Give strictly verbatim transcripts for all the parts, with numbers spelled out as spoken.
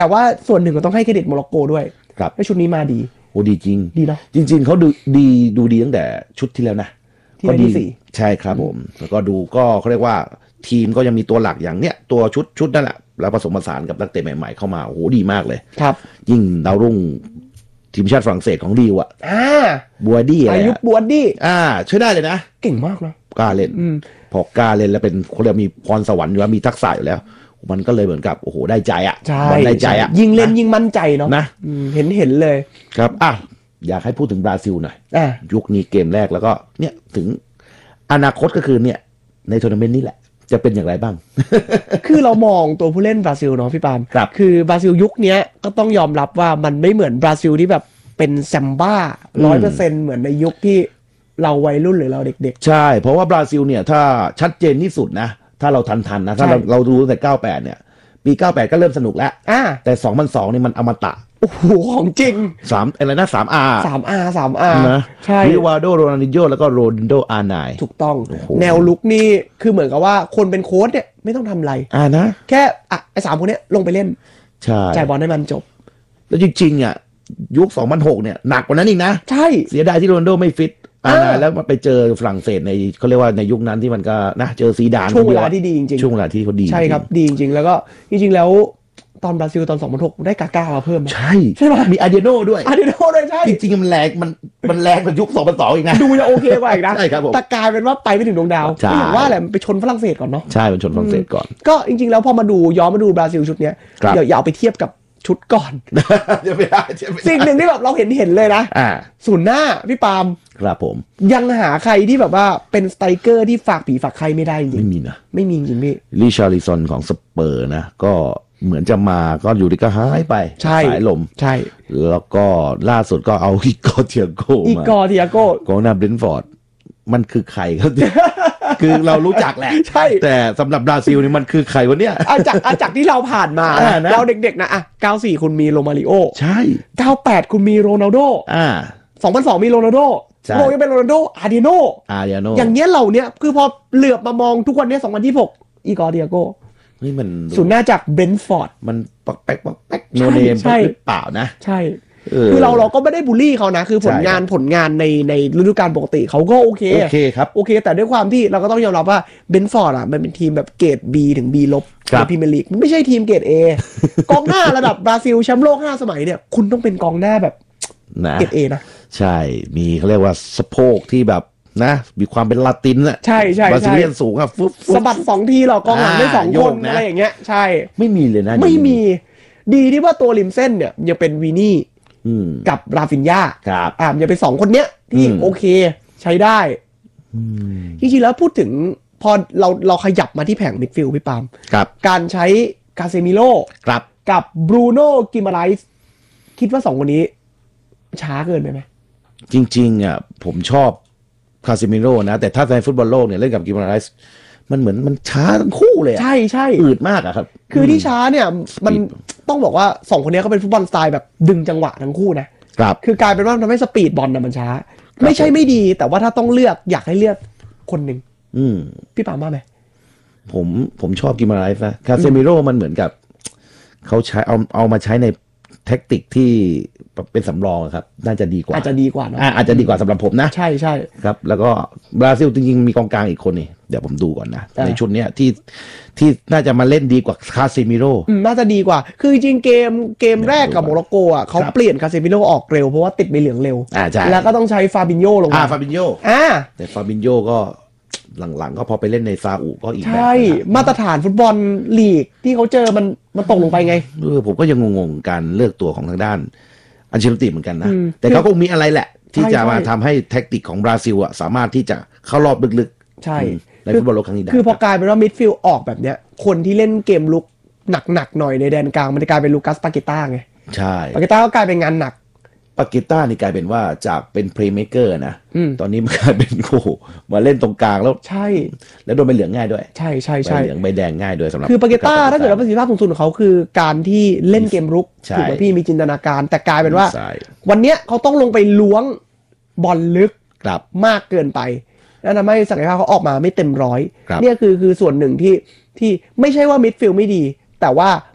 แต่ว่าส่วนหนึ่งก็ต้องให้เครดิตโมร็อกโกด้วยครับให้ชุดนี้มาดีโอ้ดีจริงดีเนาะจริงๆเขาดูดีดูดีตั้งแต่ชุดที่แล้วนะก็ดีใช่ครับผมแล้วก็ดูก็เขาเรียกว่าทีมก็ยังมีตัวหลักอย่างเนี้ยตัวชุดชุดนั่นแหละแล้วผสมผสานกับนักเตะใหม่ๆเข้ามาโอ้โหดีมากเลยครับยิ่งดาวรุ่งทีมชาติฝรั่งเศสของดิวอ่ะอ่าบัวดี้อายุบัวดี้อ่าช่วยได้เลยนะเก่งมากนะกล้าเล่นพอกล้าเล่นแล้วเป็นเขาเรียกมีพรสวรรค์อยู่แล้วมีทักษะอยู่แล้วมันก็เลยเหมือนกับโอ้โหได้ใจอ่ะมันได้ใจอ่ะยิ่งเล่นยิ่งมั่นใจเนาะนะเห็นเห็นเลยครับอ่ะอยากให้พูดถึงบราซิลหน่อยยุคนี้เกมแรกแล้วก็เนี่ยถึงอนาคตก็คือเนี่ยในทัวร์นาเมนต์นี้แหละจะเป็นอย่างไรบ้างคือเรามองตัวผู้เล่นบราซิลเนาะพี่ปามครับคือบราซิลยุคนี้ก็ต้องยอมรับว่ามันไม่เหมือนบราซิลที่แบบเป็นแซมบ้า ร้อยเปอร์เซ็นต์ เหมือนในยุคที่เราวัยรุ่นหรือเราเด็กๆใช่เพราะว่าบราซิลเนี่ยถ้าชัดเจนที่สุดนะถ้าเราทันๆนะถ้าเราเราดูตั้งแต่เก้าสิบแปดเนี่ยปีเก้าสิบแปดก็เริ่มสนุกแล้วแต่สองพันสองนี่มันอมตะโอ้โหของจริงสามอะไรนะ สาม อาร์สาม อาร์ สาม อาร์นะใช่ริวาโดโรนัลดินโญแล้วก็โรนัลโดอาร์ไนน์ถูกต้องแนวลุกนี่คือเหมือนกับว่าคนเป็นโค้ชเนี่ยไม่ต้องทำอะไรอ่านะแค่อ่ะไอ้สามคนเนี้ยลงไปเล่นใช่จ่ายบอลให้มันจบแล้วจริงๆอ่ะยุคสองพันหกเนี่ยหนักกว่านั้นอีกนะใช่เสียดายที่โรนัลโดไม่ฟิตอ่าแล้วมาไปเจอฝรั่งเศสในเขาเรียกว่าในยุคนั้นที่มันก็นะเจอซีดานช่วงเวลาที่ดีจริงๆช่วงเวลาที่เขาดีใช่ครับดีจริงๆแล้วก็จริงๆแล้วตอนบราซิลตอนสองพันหกได้กาก้ามาเพิ่มใช่ใช่ป่ะมีอาร์เดโน่ด้วยอาร์เดโน่ด้วยใช่จริงๆมันแรงมันมันแรงกว่ายุคสองพันสองอีกนะดูจะโอเคกว่าอีกนะใช่ครับผมแต่กลายเป็นว่าไปไม่ถึงดวงดาวก็อย่างว่าแหละมันไปชนฝรั่งเศสก่อนเนาะใช่มันชนฝรั่งเศสก่อนก็จริงๆแล้วพอมาดูย้อนมาดูบราซิลชุดเนี้ยเดี๋ยวอย่าเอาไปเทียบกับชุดก่อนสิ่งหนึ่งที่แบบเราเห็นเห็นเลยนะศูนย์หน้าพี่ปาล์มครับผมยังหาใครที่แบบว่าเป็นสไตรเกอร์ที่ฝากผีฝากใครไม่ได้จริงไม่มีนะไม่มีจริงพี่ลิชาริซอนของสเปอร์นะก็เหมือนจะมาก็อยู่ดีก็หายไปสายลมใช่แล้วก็ล่าสุดก็เอาอีกอร์เทียโก้มาอีกอร์เทียโก้กองหน้าเบรนท์ฟอร์ดมันคือใครครับ คือเรารู้จักแหละใช่แต่สำหรับบราซิลนี่มันคือใครวะเนี่ยอาจากอาจากที่เราผ่านมาเราเด็กๆนะอ่ะเก้าสิบสี่คุณมีโรมาริโอใช่เก้าสิบแปดคุณมีโรนัลโดอ่าสองพันสองมีโรนัลโดโรยังเป็นโรนัลโดอาร์เดโนอาร์เดโนอย่างเงี้ยเราเนี้ยคือพอเหลือบมามองทุกวันนี้สองพันยี่สิบหกอีกอร์เทียโก้นี่มันศูนย์หน้าจากเบรนท์ฟอร์ดมันปักแป๊กปักแป๊กโนเนมหรือเปล่านะใช่คือเราเราก็ไม่ได้บูลลี่เขานะคือผลงานผลงานในในฤดูกาลปกติเขาก็โอเคโอเคครับโอเคแต่ด้วยความที่เราก็ต้องยอมรับว่าเบรนท์ฟอร์ดอ่ะมันเป็นทีมแบบเกรด B ถึง B ลบในพรีเมียร์ลีกมันไม่ใช่ทีมเกรด A กองหน้าระดับบราซิลแชมป์โลกห้าสมัยเนี่ยคุณต้องเป็นกองหน้าแบบเกรด A นะใช่มีเขาเรียกว่าสะโพกที่แบบนะมีความเป็นลาตินน่ะใช่ใช่บราซิเลียนสูงอ่ะฟึบสะบัดสองทีหรอกองหลังได้สองคนอะไรอย่างเงี้ยใช่ไม่มีเลยนะไม่มีดีที่ว่าตัวริมเส้นเนี่ยยังเป็นวีนี่กับราฟินญาครับอ่ายังเป็นสองคนเนี้ยที่โอเคใช้ได้จริงๆแล้วพูดถึงพอเราเราขยับมาที่แผงมิดฟิลด์พี่ปาล์มการใช้กาเซมิโร่กับบรูโน่กิมาไรส์คิดว่าสองคนนี้ช้าเกินไปไหมจริงๆอ่ะผมชอบคาซิมิโร่นะแต่ถ้าในฟุตบอลโลกเนี่ยเล่นกับกิมาไรส์มันเหมือนมันช้าทั้งคู่เลยใช่ใช่อืดมากอะครับคือที่ช้าเนี่ยมันต้องบอกว่าสองคนนี้เขาเป็นฟุตบอลสไตล์แบบดึงจังหวะทั้งคู่นะครับคือกลายเป็นว่าทำให้สปีดบอลน่ะมันช้าไม่ใช่ไม่ดีแต่ว่าถ้าต้องเลือกอยากให้เลือกคนหนึ่งพี่ปาล์มว่าไหมผมผมชอบกิมาไรส์นะคาซิมิโร่มันเหมือนกับเขาใช้เอาเอามาใช้ในแท็กติกที่เป็นสำรองครับน่าจะดีกว่าอาจจะดีกว่าเนอะอาจจะดีกว่าสำหรับผมนะใช่ใช่ครับแล้วก็บราซิลจริงๆมีกองกลางอีกคนนี่เดี๋ยวผมดูก่อนนะในชุดนี้ที่ที่น่าจะมาเล่นดีกว่าคาซิมิโร่น่าจะดีกว่าคือจริงเกมเกมแรกกับโมร็อกโกอ่ะเขาเปลี่ยนคาซิมิโร่ออกเร็วเพราะว่าติดใบเหลืองเร็วอ่าใช่แล้วก็ต้องใช้ฟาบินโญลงมาอ่าฟาบินโญอ่าแต่ฟาบินโญก็หลังๆก็พอไปเล่นในซาอุก็อีกแบบใช่มาตรฐานฟุตบอลลีกที่เขาเจอมันมันตกลงไปไงเออผมก็ยังงงๆการเลือกตัวของทางด้านอันเชลติเหมือนกันนะแต่เขาคงมีอะไรแหละที่จะมาทำให้แท็กติกของบราซิลอ่ะสามารถที่จะเข้ารอบลึกๆใช่ในฟุตบอลโลกครั้งนี้ได้คือพอกลายเป็นว่ามิดฟิลด์ออกแบบเนี้ยคนที่เล่นเกมลุกหนักๆหน่อยในแดนกลางมันจะกลายเป็นลูกัสปาเกต้าไงใช่ปาเกต้าก็กลายเป็นงานหนักปาเกต้านี่กลายเป็นว่าจากเป็นเพลย์เมเกอร์นะตอนนี้มันกลายเป็นโอ้โหมาเล่นตรงกลางแล้วใช่แล้วโดนใบเหลืองง่ายด้วยใช่ใช่ใช่ใบเหลืองใบแดงง่ายด้วยสำหรับคือปาเกต้าถ้าเกิดว่าประสิทธิภาพสูงสุดของเขาคือการที่เล่นเกมรุกถูกไหมพี่มีจินตนาการแต่กลายเป็นว่าวันเนี้ยเขาต้องลงไปล้วงบอลลึกมากเกินไปนั่นทำให้ศักยภาพเขาออกมาไม่เต็มร้อยเนี่ยคือคือส่วนหนึ่งที่ที่ไม่ใช่ว่ามิดฟิลด์ไม่ดีแต่ว่า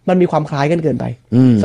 มันมีความคล้ายกันเกินไป